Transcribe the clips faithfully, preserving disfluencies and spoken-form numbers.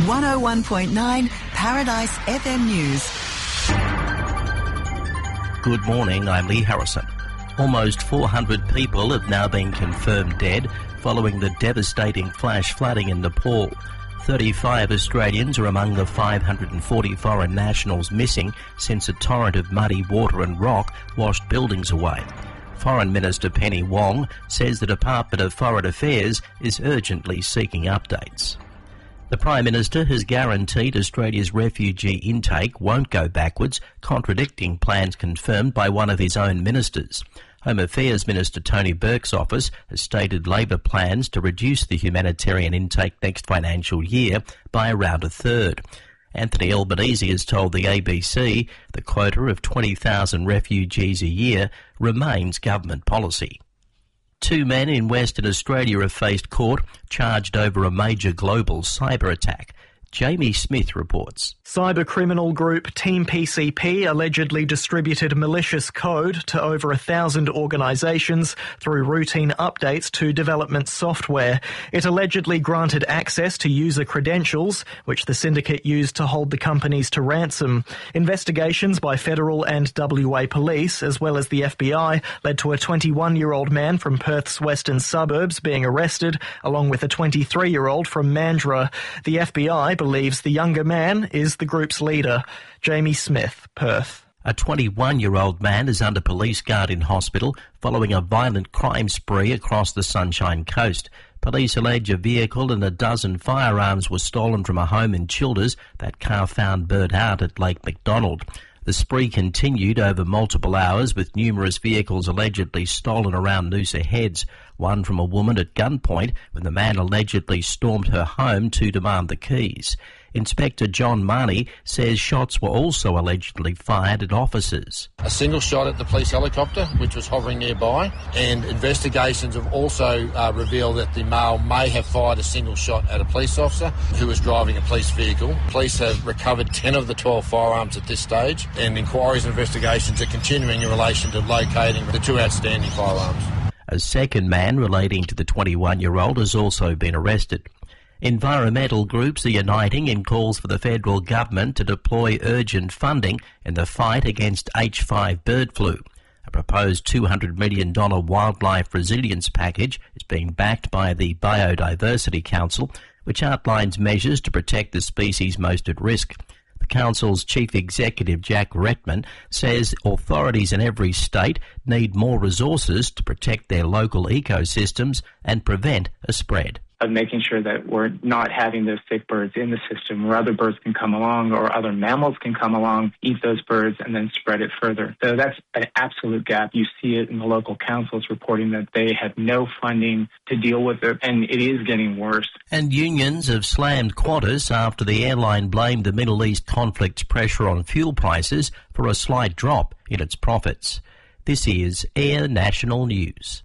one oh one point nine Paradise F M News. Good morning, I'm Lee Harrison. Almost four hundred people have now been confirmed dead following the devastating flash flooding in Nepal. thirty-five Australians are among the five hundred forty foreign nationals missing since a torrent of muddy water and rock washed buildings away. Foreign Minister Penny Wong says the Department of Foreign Affairs is urgently seeking updates. The Prime Minister has guaranteed Australia's refugee intake won't go backwards, contradicting plans confirmed by one of his own ministers. Home Affairs Minister Tony Burke's office has stated Labor plans to reduce the humanitarian intake next financial year by around a third. Anthony Albanese has told the A B C the quota of twenty thousand refugees a year remains government policy. Two men in Western Australia have faced court charged over a major global cyber attack. Jamie Smith reports. Cyber criminal group Team P C P allegedly distributed malicious code to over a thousand organisations through routine updates to development software. It allegedly granted access to user credentials, which the syndicate used to hold the companies to ransom. Investigations by federal and W A police, as well as the F B I, led to a twenty-one-year-old man from Perth's western suburbs being arrested, along with a twenty-three-year-old from Mandurah. The F B I believes the younger man is the group's leader. Jamie Smith, Perth. A twenty-one-year-old man is under police guard in hospital following a violent crime spree across the Sunshine Coast. Police allege a vehicle and a dozen firearms were stolen from a home in Childers, that car found burnt out at Lake McDonald. The spree continued over multiple hours, with numerous vehicles allegedly stolen around Noosa Heads, one from a woman at gunpoint when the man allegedly stormed her home to demand the keys. Inspector John Marnie says shots were also allegedly fired at officers. A single shot at the police helicopter, which was hovering nearby, and investigations have also uh, revealed that the male may have fired a single shot at a police officer who was driving a police vehicle. Police have recovered ten of the twelve firearms at this stage, and inquiries and investigations are continuing in relation to locating the two outstanding firearms. A second man relating to the twenty-one-year-old has also been arrested. Environmental groups are uniting in calls for the federal government to deploy urgent funding in the fight against H five bird flu. A proposed two hundred million dollars wildlife resilience package is being backed by the Biodiversity Council, which outlines measures to protect the species most at risk. The Council's Chief Executive, Jack Retman, says authorities in every state need more resources to protect their local ecosystems and prevent a spread. Of making sure that we're not having those sick birds in the system where other birds can come along or other mammals can come along, eat those birds, and then spread it further. So that's an absolute gap. You see it in the local councils reporting that they have no funding to deal with it, and it is getting worse. And unions have slammed Qantas after the airline blamed the Middle East conflict's pressure on fuel prices for a slight drop in its profits. This is Air National News.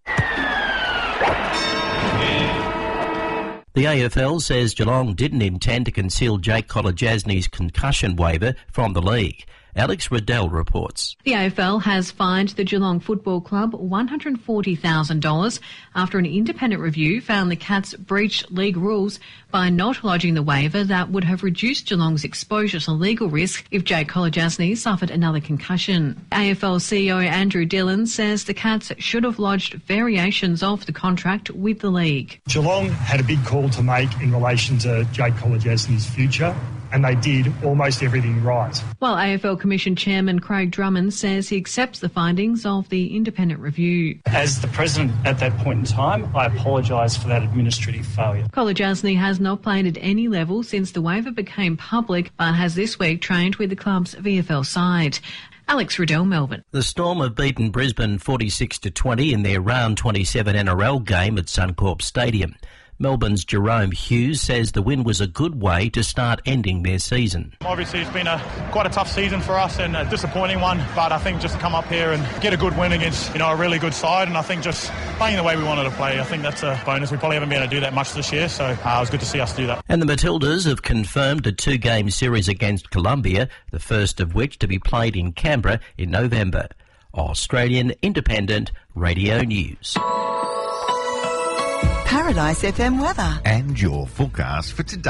The A F L says Geelong didn't intend to conceal Jake Kolodjasny's concussion waiver from the league. Alex Riddell reports. The A F L has fined the Geelong Football Club one hundred forty thousand dollars after an independent review found the Cats breached league rules by not lodging the waiver that would have reduced Geelong's exposure to legal risk if Jake Kolodjasny suffered another concussion. A F L C E O Andrew Dillon says the Cats should have lodged variations of the contract with the league. Geelong had a big call to make in relation to Jake Kolodjasny's future, and they did almost everything right. While A F L Commission Chairman Craig Drummond says he accepts the findings of the independent review. As the President at that point in time, I apologise for that administrative failure. Kolodjasny has not played at any level since the waiver became public, but has this week trained with the club's V F L side. Alex Riddell, Melbourne. The Storm have beaten Brisbane forty-six to twenty in their round twenty-seven N R L game at Suncorp Stadium. Melbourne's Jerome Hughes says the win was a good way to start ending their season. Obviously it's been a quite a tough season for us and a disappointing one, but I think just to come up here and get a good win against, you know, a really good side, and I think just playing the way we wanted to play, I think that's a bonus. We probably haven't been able to do that much this year, so uh, it was good to see us do that. And the Matildas have confirmed a two-game series against Colombia, the first of which to be played in Canberra in November. Australian Independent Radio News. Paradise F M weather. And your forecast for today.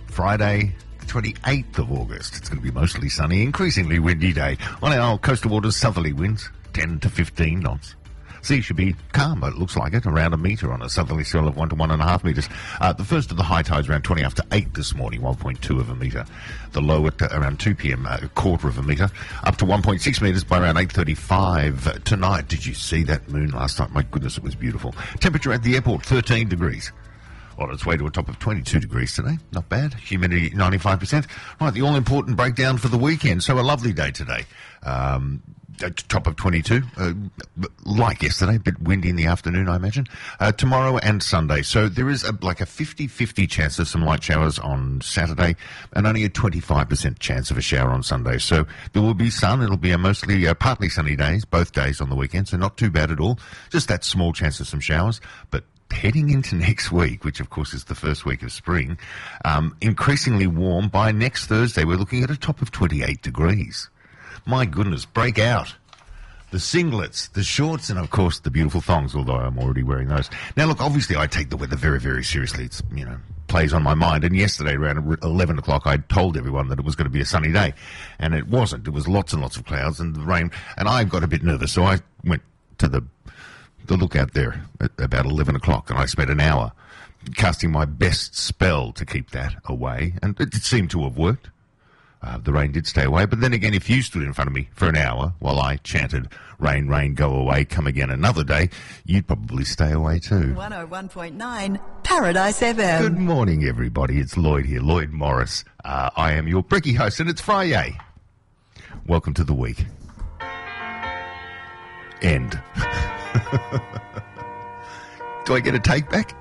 Friday, twenty-eighth of August. It's going to be mostly sunny, increasingly windy day. On our coastal waters, southerly winds, ten to fifteen knots. Sea should be calm, but it looks like it, around a metre on a southerly swell of one to one and a half metres. Uh, the first of the high tides around twenty after eight this morning, one point two of a metre. The low at uh, around two p.m, uh, a quarter of a metre, up to one point six metres by around eight thirty-five uh, tonight. Did you see that moon last night? My goodness, it was beautiful. Temperature at the airport, thirteen degrees. On its way to a top of twenty-two degrees today. Not bad. Humidity, ninety-five percent. Right, the all-important breakdown for the weekend. So a lovely day today. Um... Top of twenty-two, uh, like yesterday, a bit windy in the afternoon, I imagine. Uh, tomorrow and Sunday. So there is a, like a fifty-fifty chance of some light showers on Saturday and only a twenty-five percent chance of a shower on Sunday. So there will be sun. It'll be a mostly uh, partly sunny days, both days on the weekend, so not too bad at all. Just that small chance of some showers. But heading into next week, which of course is the first week of spring, um, increasingly warm. By next Thursday, we're looking at a top of twenty-eight degrees. My goodness, break out. The singlets, the shorts, and of course the beautiful thongs, although I'm already wearing those. Now look, obviously I take the weather very, very seriously. It's, you know, plays on my mind. And yesterday around eleven o'clock I told everyone that it was going to be a sunny day. And it wasn't. It was lots and lots of clouds and the rain. And I got a bit nervous, so I went to the, the lookout there at about eleven o'clock and I spent an hour casting my best spell to keep that away. And it seemed to have worked. Uh, the rain did stay away, but then again, if you stood in front of me for an hour while I chanted, rain, rain, go away, come again another day, you'd probably stay away too. one oh one point nine Paradise F M. Good morning, everybody. It's Lloyd here, Lloyd Morris. Uh, I am your Bricky host, and it's Friday. Welcome to the week. End. Do I get a take back?